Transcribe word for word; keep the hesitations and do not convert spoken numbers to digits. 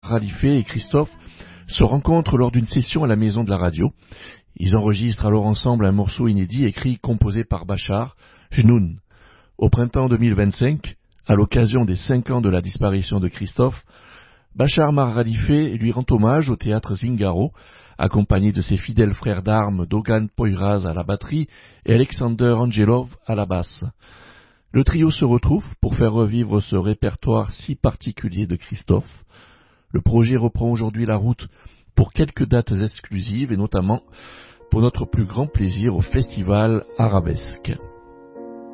Khalife et Christophe se rencontrent lors d'une session à la maison de la radio. Ils enregistrent alors ensemble un morceau inédit écrit et composé par Bachar, Jnoun. Au printemps deux mille vingt-cinq, à l'occasion des cinq ans de la disparition de Christophe, Bachar Mar Khalife lui rend hommage au théâtre Zingaro, accompagné de ses fidèles frères d'armes Dogan Poyraz à la batterie et Alexander Angelov à la basse. Le trio se retrouve pour faire revivre ce répertoire si particulier de Christophe. Le projet reprend aujourd'hui la route pour quelques dates exclusives et notamment pour notre plus grand plaisir au Festival Arabesque.